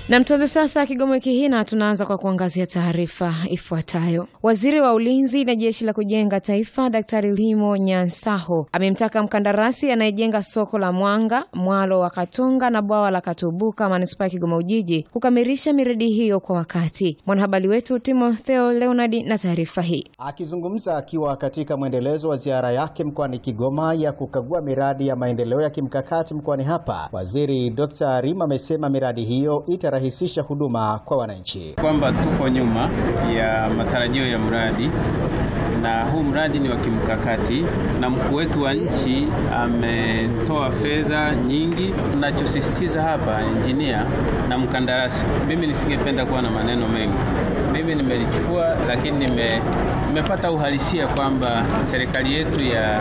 Na mtuanze sasa Kigoma wiki hii na tunaanza kwa kuangazia taarifa ifuatayo. Waziri wa Ulinzi na Jeshi la Kujenga Taifa Daktari Limo Nyansaho amemtaka mkandarasi anayejenga soko la Mwanga, mwalo wa Katonga na bwawa la Katubuka manispaa ya Kigoma Ujiji kukamilisha miradi hiyo kwa wakati. Mwanahabari wetu Timotheo Leonard na taarifa hii. Akizungumza akiwa katika mwendelezo wa ziara yake mkoani Kigoma ya kukagua miradi ya maendeleo ya kimkakati mkoani hapa, Waziri Dr. Limo amesema miradi hiyo itarahisisha huduma kwa wananchi. Kwamba tuko nyuma ya matarajio ya mradi na huu mradi ni wa kimkakati na mkuu wetu wa nchi ametoa fedha nyingi. Tunachosisitiza hapa engineer na mkandarasi, mimi nisingependa kuwa na maneno mengi. Mimi nimelichukua, lakini nimepata uhalisia kwamba serikali yetu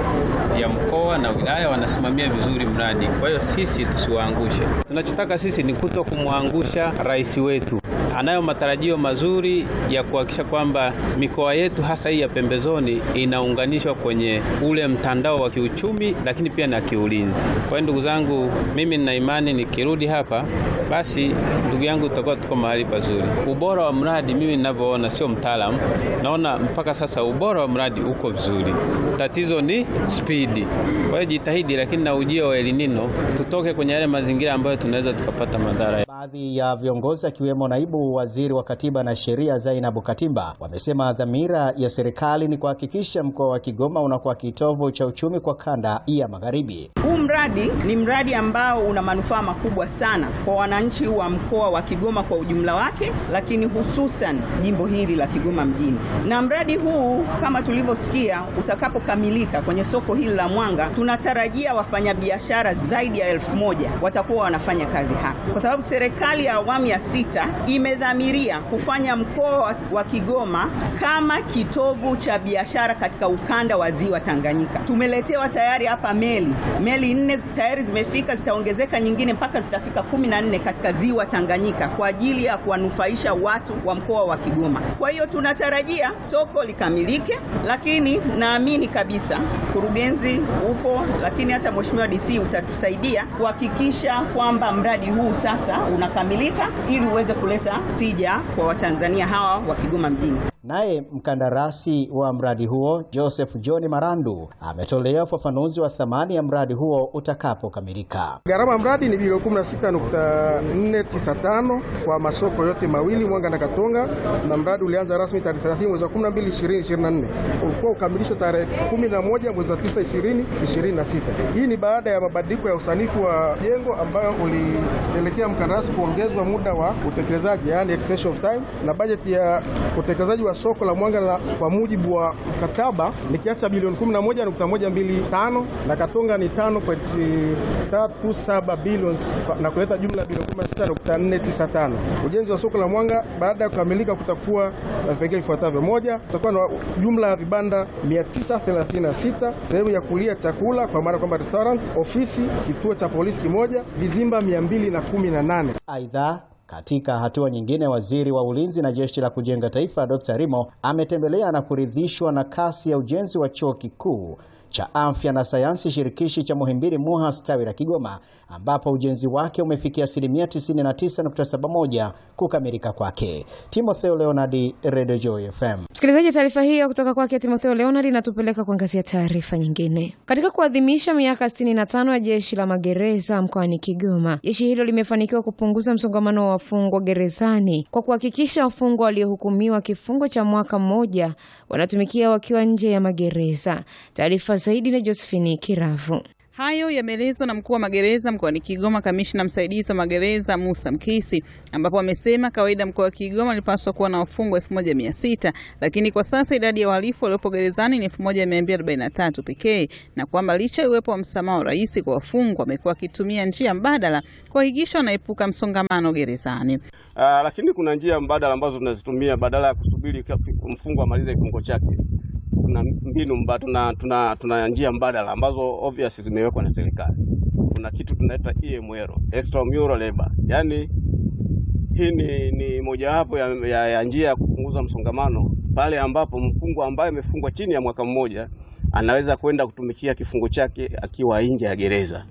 ya mkoa na wilaya wanasimamia vizuri mradi. Kwa hiyo sisi tusiwaangushe. Tunachotaka sisi ni kutokumwangusha rais wetu. Anayo matarajio mazuri ya kuhakikisha kwamba mikoa yetu hasa hii ya pembezoni inaunganishwa kwenye ule mtandao wa kiuchumi, lakini pia na kiulinzi. Kwa hiyo ndugu zangu, mimi nina imani nikirudi hapa basi ndugu yangu tutakuwa tuko mahali pazuri. Ubora wa mradi mimi ninavyoona, sio mtaalamu, naona mpaka sasa ubora wa mradi uko vizuri. Tatizo ni speed. Kwa hiyo jitahidi, lakini na ujio wa El Nino tutoke kwenye yale mazingira ambayo tunaweza tukapata madhara. Baadhi ya viongozi akiwemo naibu waziri wa Katiba na Sheria Zainabu Katimba wamesema dhamira ya serikali ni kuhakikisha mkoa wa Kigoma unakuwa kitovu cha uchumi kwa kanda ya Magharibi. Huu mradi ni mradi ambao una manufaa makubwa sana kwa wananchi wa mkoa wa Kigoma kwa ujumla wake, lakini hususan jimbo hili la Kigoma mjini. Na mradi huu kama tulivyosikia utakapokamilika kwenye soko hili la Mwanga, tunatarajia wafanyabiashara zaidi ya 1000 watakuwa wanafanya kazi hapa. Kwa sababu serikali ya awamu ya 6 imedhamiria kufanya mkoa wa Kigoma kama kitovu cha biashara katika ukanda wa Ziwa Tanganyika. Tumeletewa tayari hapa meli 4 tayari zimefika, zitaongezeka nyingine mpaka zitafika 14 katika Ziwa Tanganyika kwa ajili ya kuwanufaisha watu wa mkoa wa Kigoma. Kwa hiyo tunatarajia soko likamilike, lakini naamini kabisa kurugenzi upo, lakini hata Mheshimiwa DC utatusaidia kuhakikisha kwamba mradi huu sasa unakamilika ili uweze kuleta tija kwa Watanzania hawa wa Kigoma mjini. Naye mkandarasi wa mradi huo Joseph John Marandu ametolea ufafanuzi wa thamani ya mradi huo utakapokamilika. Gharama mradi ni bilioni 16.495 kwa masoko yote mawili Mwanga na Katonga, na mradi ulianza rasmi tarehe 30 mwezi wa 12 2024. Ulikuwa ukamilishwa tarehe 11 mwezi wa 9 2026. Hii ni baada ya mabadiliko ya usanifu wa jengo ambayo ulielekea mkandarasi kuongezwa muda wa utekelezaji, yani extension of time, na bajeti ya utekelezaji wa soko la Mwanga kwa mujibu wa mkataba ni kiasi cha bilioni 11.125 na Katonga ni 5.37 bilioni na kuleta jumla ya bilioni 16.495. Ujenzi wa soko la Mwanga baada ya kukamilika kutakuwa na vipengele vifuatavyo: moja, kutakuwa na jumla ya vibanda 936, sehemu ya kulia chakula kwa maana kwamba restaurant, ofisi, kituo cha polisi kimoja, vizimba 218. Aidha, katika hatua nyingine, waziri wa Ulinzi na Jeshi la Kujenga Taifa Dr. Limo ametembelea na kuridhishwa na kasi ya ujenzi wa chuo kikuu cha Afya na Sayansi Shirikishi cha Muhimbili MUHAS tawi la Kigoma, ambapo ujenzi wake umefikia 99.71% kukamilika kwake. Timotheo Leonard, Radio Joy FM. Msikilizaji, taarifa hiyo kutoka kwake Timotheo Leonard inatupeleka kuangazia taarifa nyingine. Katika kuadhimisha miaka 65 ya Jeshi la Magereza mkoani Kigoma, jeshi hilo limefanikiwa kupunguza msongamano wa wafungwa gerezani kwa kuhakikisha wafungwa waliohukumiwa kifungo cha mwaka mmoja wanatumikia wakiwa nje ya magereza. Taarifa zaidi na Josephine Kiravu. Hayo yameelezwa na mkuu wa magereza mkoani Kigoma, kamishna msaidizi wa magereza Musa Mkisi, ambapo amesema kawaida mkoa wa Kigoma ulipaswa kuwa na wafungwa 1600, lakini kwa sasa idadi ya wahalifu waliopo gerezani ni 1243 pekee, na kwamba licha ya uwepo wa msamaha wa rais kwa wafungwa, wamekuwa wakitumia njia mbadala kuhakikisha wanaepuka msongamano gerezani. Lakini kuna njia mbadala ambazo tunazitumia badala ya kusubiri mfungwa amalize kifungo chake. Kuna mbinu tuna njia mbadala ambazo obvious zimewekwa na serikali. Kuna kitu tunaita EMR, extramural labor. Yaani hii ni mojawapo ya njia ya kupunguza msongamano pale ambapo mfungwa ambaye amefungwa chini ya mwaka mmoja anaweza kwenda kutumikia kifungo chake akiwa nje ya gereza.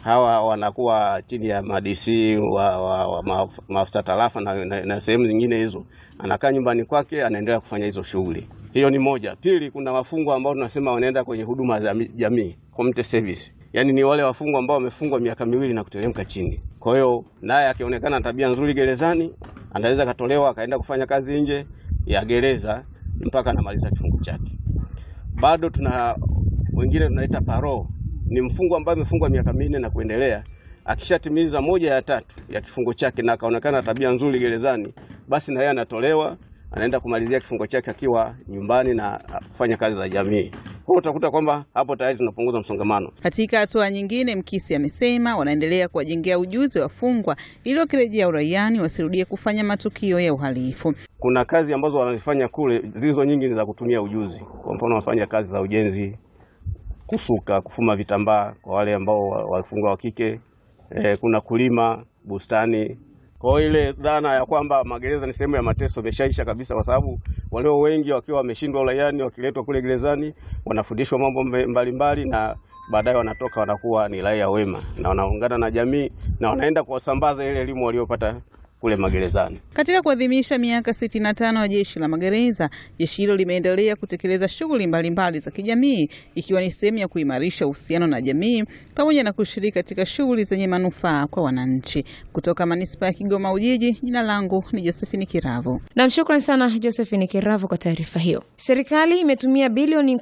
hawa wanakuwa chini ya madc wa maafisa tarafa na sehemu zingine hizo. Anakaa nyumbani kwake, anaendelea kufanya hizo shughuli. Hiyo ni moja. Pili, kuna wafungwa ambao tunasema wanaenda kwenye huduma za jamii, community service. Yaani ni wale wafungwa ambao wamefungwa miaka 2 na kuteremka chini. Kwa hiyo naye akionekana tabia nzuri gerezani, anaweza katolewa akaenda kufanya kazi nje ya gereza mpaka anamaliza kifungo chake. Bado tuna wengine tunaita parole. Ni mfungwa ambaye amefungwa miaka 4 na kuendelea. Akishatimiza 1/3 ya kifungo chake na akaonekana tabia nzuri gerezani, basi na yeye anatolewa, anaenda kumalizia kifungo chake akiwa nyumbani na kufanya kazi za jamii. Kwa utakuta kwamba hapo tayari tunapunguza msongamano. Katika hatua nyingine, Mkisi amesema wanaendelea kuwajengea ujuzi wafungwa ili wakirejea uraiani wasirudie kufanya matukio ya uhalifu. Kuna kazi ambazo wanazifanya kule, zilizo nyingi ni za kutumia ujuzi. Kwa mfano wanafanya kazi za ujenzi, kusuka, kufuma vitambaa kwa wale ambao wafungwa wa kike, kuna kulima, bustani. Kwa ile dhana ya kwamba magereza ni sehemu ya mateso imeshaisha kabisa, kwa sababu walio wengi wakiwa wameshindwa uraiani wakiletwa kule gerezani wanafundishwa mambo mbalimbali na baadaye wanatoka wanakuwa ni raia wema na wanaungana na jamii na wanaenda kuwasambaza ile elimu waliopata kule magerezani. Katika kuadhimisha miaka 65 ya Jeshi la Magereza, jeshi hilo limeendelea kutekeleza shughuli mbalimbali za kijamii ikiwa ni sehemu ya kuimarisha uhusiano na jamii pamoja na kushiriki katika shughuli zenye manufaa kwa wananchi. Kutoka Manispaa ya Kigoma Ujiji, jina langu ni Josephine Kiravu. Na shukrani sana Josephine Kiravu kwa taarifa hiyo. Serikali imetumia bilioni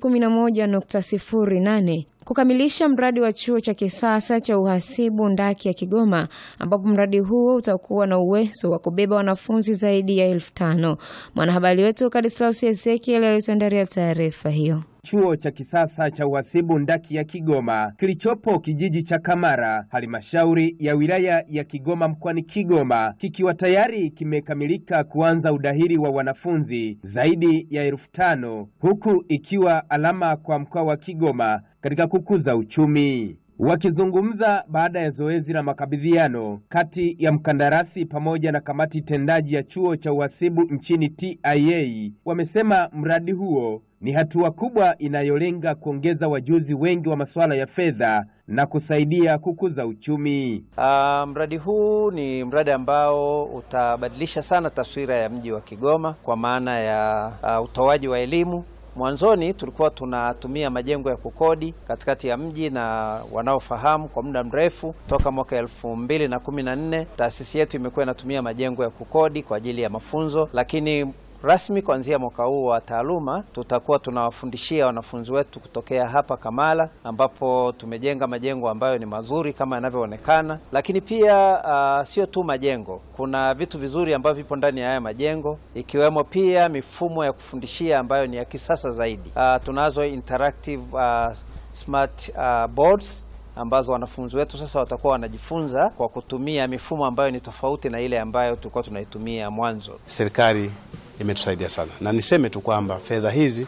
11.08 kukamilisha mradi wa chuo cha kisasa cha uhasibu ndaki ya Kigoma, ambapo mradi huo utakuwa na uwezo wa kubeba wanafunzi zaidi ya 1500. Mwanahabari wetu Kadislaus Ezekiel alituandalia taarifa hiyo. Chuo cha kisasa cha uhasibu ndaki ya Kigoma kilichopo kijiji cha Kamara, halmashauri ya wilaya ya Kigoma mkoani Kigoma, kikiwa tayari kimekamilika kuanza udahili wa wanafunzi zaidi ya 1500, huku ikiwa alama kwa mkoa wa Kigoma katika kukuza uchumi. Wakizungumza baada ya zoezi la makabidhiano kati ya mkandarasi pamoja na kamati tendaji ya chuo cha uhasibu nchini TIA, wamesema mradi huo ni hatua kubwa inayolenga kuongeza wajuzi wengi wa masuala ya fedha na kusaidia kukuza uchumi. Mradi huu ni mradi ambao utabadilisha sana taswira ya mji wa Kigoma kwa maana ya utoaji wa elimu. Mwanzoni tulikuwa tunatumia majengo ya kukodi katikati ya mji, na wanaofahamu kwa muda mrefu toka mwaka 2014 taasisi yetu imekuwa inatumia majengo ya kukodi kwa ajili ya mafunzo, lakini rasmi kuanzia mwaka huu wa taaluma tutakuwa tunawafundishia wanafunzi wetu kutokea hapa Kamala, ambapo tumejenga majengo ambayo ni mazuri kama yanavyoonekana. Lakini pia sio tu majengo, kuna vitu vizuri ambavyo vipo ndani ya haya majengo, ikiwemo pia mifumo ya kufundishia ambayo ni ya kisasa zaidi. Tunazo interactive smart boards ambazo wanafunzi wetu sasa watakuwa wanajifunza kwa kutumia mifumo ambayo ni tofauti na ile ambayo tulikuwa tunaitumia mwanzo. Serikali imetusaidia sana, na niseme tu kwamba fedha hizi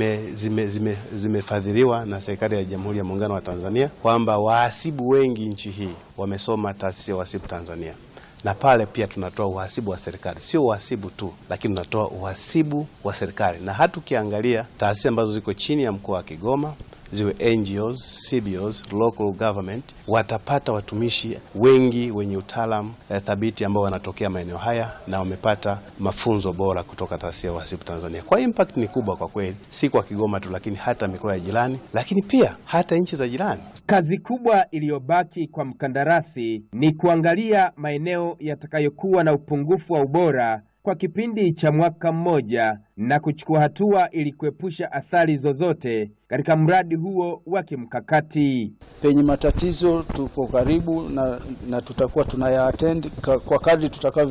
zimefadhiliwa na serikali ya Jamhuri ya Muungano wa Tanzania, kwamba wahasibu wengi nchi hii wamesoma taasisi ya uhasibu Tanzania, na pale pia tunatoa uhasibu wa serikali. Sio uhasibu tu, lakini tunatoa uhasibu wa serikali. Na hata ukiangalia taasisi ambazo ziko chini ya mkoa wa Kigoma, ziwe NGOs, CBOs, local government, watapata watumishi wengi wenye utaalamu thabiti ambao wanatokea maeneo haya na wamepata mafunzo bora kutoka taasisi ya uhasibu Tanzania. Kwa impact ni kubwa kwa kweli, si kwa Kigoma tu, lakini hata mikoa ya jirani, lakini pia hata nchi za jirani. Kazi kubwa iliyobaki kwa mkandarasi ni kuangalia maeneo yatakayokuwa na upungufu wa ubora kwa kipindi cha mwaka mmoja na kuchukua hatua ili kuepusha athari zozote katika mradi huo wa kimkakati. Penye matatizo tupo karibu na tutakuwa tunayaattend kwa kadri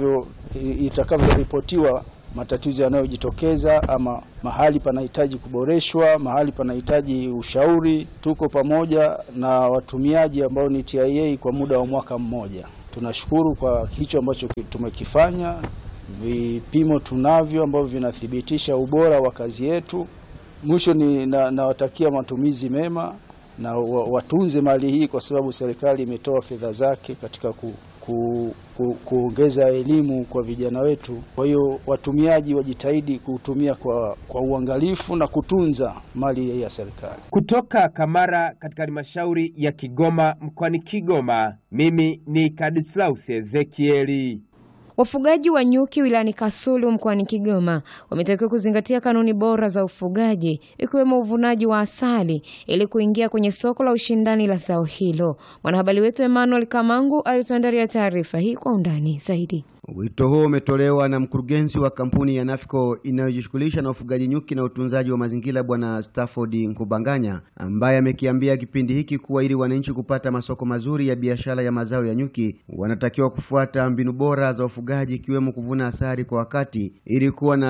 itakavyoripotiwa matatizo yanayojitokeza, ama mahali panahitaji kuboreshwa, mahali panahitaji ushauri. Tuko pamoja na watumiaji ambao ni TIA kwa muda wa mwaka mmoja. Tunashukuru kwa hicho ambacho tumekifanya. Vipimo tunavyo ambavyo vinathibitisha ubora wa kazi yetu. Mwisho ni nawatakia matumizi mema na watunze mali hii, kwa sababu serikali imetoa fedha zake katika kuongeza elimu kwa vijana wetu. Kwa hiyo watumiaji wajitahidi kutumia kwa uangalifu na kutunza mali ya serikali. Kutoka Kamara katika halmashauri ya Kigoma mkoani Kigoma, mimi ni Kadislaus Ezekieli. Wafugaji wa nyuki wilayani Kasulu mkoani Kigoma wametakiwa kuzingatia kanuni bora za ufugaji ikiwemo uvunaji wa asali ili kuingia kwenye soko la ushindani la zao hilo. Mwanahabari wetu Emmanuel Kamangu alituandalia taarifa hii kwa undani zaidi. Wito huo umetolewa na mkurugenzi wa kampuni ya Nafco inayojishughulisha na ufugaji nyuki na utunzaji wa mazingira Bwana Stafford Nkubanganya, ambaye amekiambia kipindi hiki kuwa ili wananchi kupata masoko mazuri ya biashara ya mazao ya nyuki wanatakiwa kufuata mbinu bora za ufugaji ikiwemo kuvuna asali kwa wakati ili kuwa na